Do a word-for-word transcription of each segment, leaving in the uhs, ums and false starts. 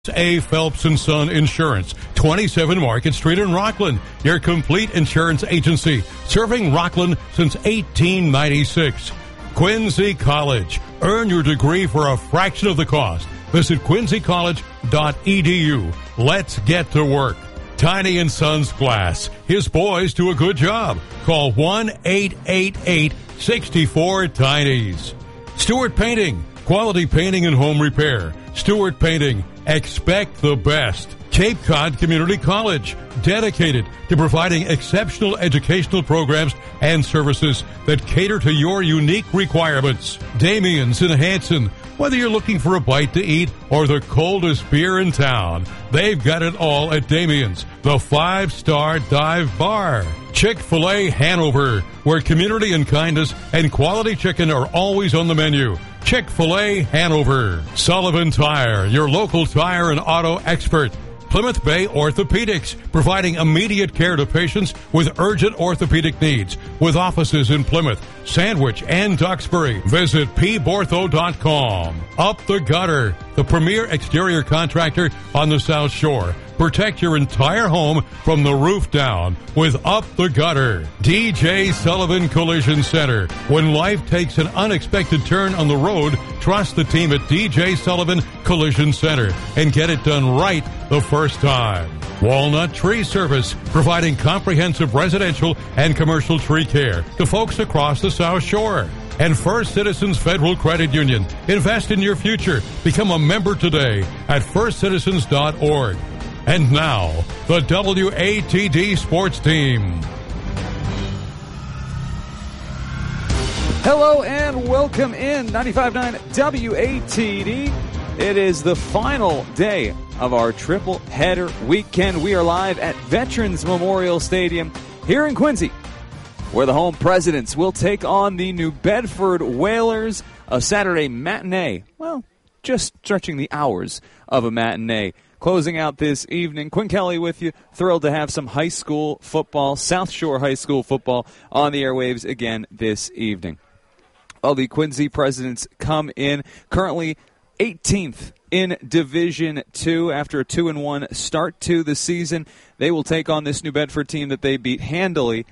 A. Phelps and Son Insurance, twenty-seven Market Street in Rockland, your complete insurance agency, serving Rockland since eighteen ninety-six. Quincy College. Earn your degree for a fraction of the cost. Visit quincy college dot e d u. Let's get to work. Tiny and Sons Glass. His boys do a good job. Call one eight eight eight, six four, Tinies. Stewart Painting. Quality painting and home repair. Stewart Painting. Expect the best. Cape Cod Community College, dedicated to providing exceptional educational programs and services that cater to your unique requirements. Damien's in Hanson. Whether you're looking for a bite to eat or the coldest beer in town, they've got it all at Damien's, the five-star dive bar. Chick-fil-A Hanover, where community and kindness and quality chicken are always on the menu. Chick-fil-A Hanover. Sullivan Tire, your local tire and auto expert. Plymouth Bay Orthopedics, providing immediate care to patients with urgent orthopedic needs, with offices in Plymouth, Sandwich, and Duxbury. Visit p bortho dot com. Up the Gutter, the premier exterior contractor on the South Shore. Protect your entire home from the roof down with Up the Gutter. D J Sullivan Collision Center. When life takes an unexpected turn on the road, trust the team at D J Sullivan Collision Center and get it done right the first time. Walnut Tree Service, providing comprehensive residential and commercial tree care to folks across the South Shore. And First Citizens Federal Credit Union. Invest in your future. Become a member today at first citizens dot org. And now, the W A T D Sports Team. Hello and welcome in ninety-five point nine W A T D. It is the final day of our triple header weekend. We are live at Veterans Memorial Stadium here in Quincy, where the home Presidents will take on the New Bedford Whalers. A Saturday matinee, well, just stretching the hours of a matinee. Closing out this evening, Quinn Kelly with you. Thrilled to have some high school football, South Shore High School football on the airwaves again this evening. Well, the Quincy Presidents come in currently eighteenth in Division two after a two and one start to the season. They will take on this New Bedford team that they beat handily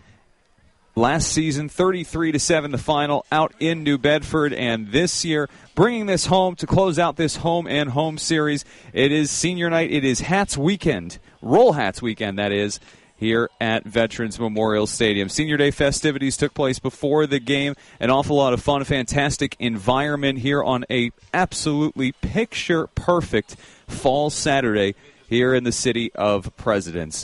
last season, thirty-three to seven, the final out in New Bedford. And this year, bringing this home to close out this home and home series, it is senior night. It is Hats Weekend, Roll Hats Weekend, that is, here at Veterans Memorial Stadium. Senior Day festivities took place before the game. An awful lot of fun, a fantastic environment here on a absolutely picture-perfect fall Saturday here in the city of Presidents.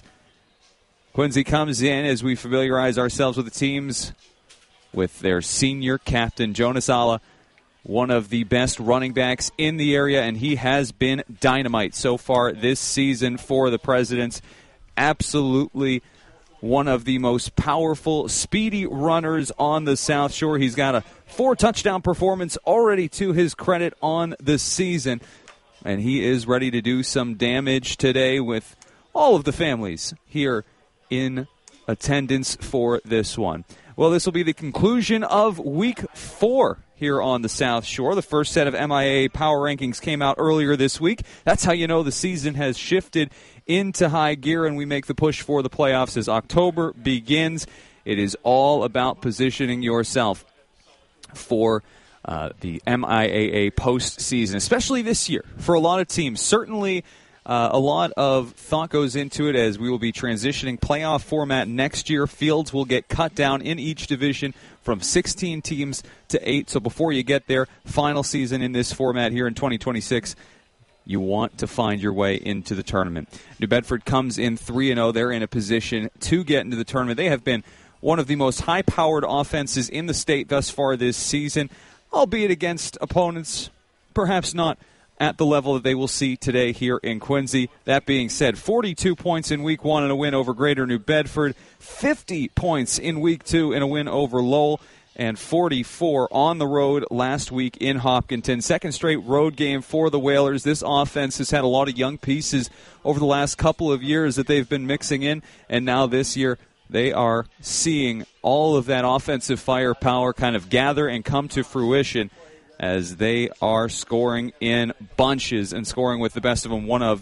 Quincy comes in as we familiarize ourselves with the teams with their senior captain, Jonas Alla, one of the best running backs in the area, and he has been dynamite so far this season for the Presidents. Absolutely one of the most powerful, speedy runners on the South Shore. He's got a four-touchdown performance already to his credit on the season, and he is ready to do some damage today with all of the families here in attendance for this one. Well, this will be the conclusion of week four here on the South Shore. The first set of M I A A power rankings came out earlier this week. That's how you know the season has shifted into high gear and we make the push for the playoffs as October begins. It is all about positioning yourself for uh, the M I A A postseason, especially this year for a lot of teams. Certainly Uh, a lot of thought goes into it as we will be transitioning playoff format next year. Fields will get cut down in each division from sixteen teams to eight. So before you get there, final season in this format here in twenty twenty-six, you want to find your way into the tournament. New Bedford comes in three and oh. They're in a position to get into the tournament. They have been one of the most high-powered offenses in the state thus far this season, albeit against opponents perhaps not at the level that they will see today here in Quincy. That being said, forty-two points in week one in a win over Greater New Bedford, fifty points in week two in a win over Lowell, and forty-four on the road last week in Hopkinton. Second straight road game for the Whalers. This offense has had a lot of young pieces over the last couple of years that they've been mixing in, and now this year they are seeing all of that offensive firepower kind of gather and come to fruition as they are scoring in bunches and scoring with the best of them. One of